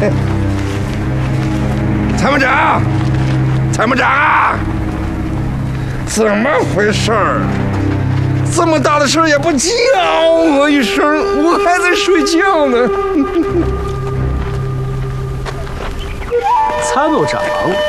参谋长，参谋长，怎么回事儿？这么大的事也不叫我一声，我还在睡觉呢。 参谋长，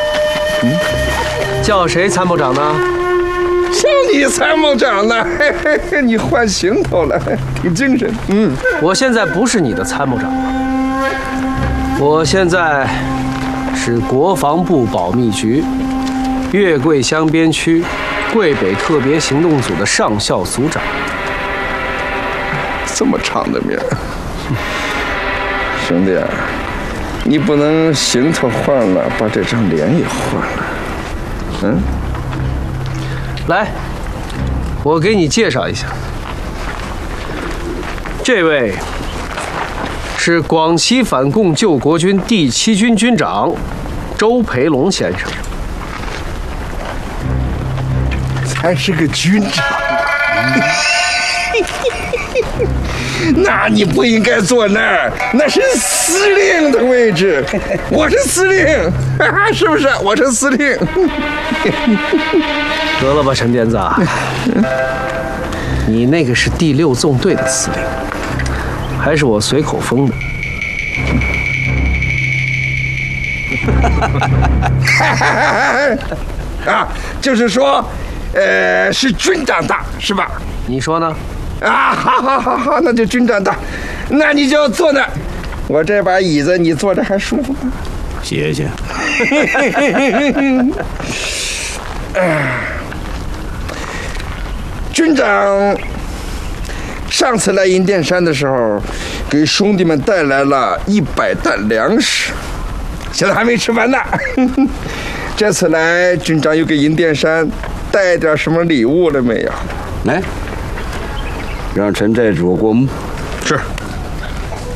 叫谁参谋长呢？ 叫你参谋长呢，嘿嘿嘿，你换行头了，挺精神。 我现在不是你的参谋长了，我现在是国防部保密局月桂乡边区桂北特别行动组的上校组长。 这么长的名儿，兄弟，你不能行头换了，把这张脸也换了。 来，我给你介绍一下，这位是广西反共救国军第7军军长周培龙先生。 还是个军长，那你不应该坐那儿，那是司令的位置。我是司令，是不是？我是司令。 得了吧，陈鞭子，你那个是第6纵队的司令，还是我随口封的。 啊，就是说，是军长大是吧？ 你说呢？ 啊，好，那就军长大，那你就坐那儿，我这把椅子你坐着还舒服吗？ 谢谢。 军长上次来银殿山的时候，给兄弟们带来了100担粮食，现在还没吃完呢。这次来，军长又给银殿山带点什么礼物了没有？ 来，让陈寨主给我们。 是。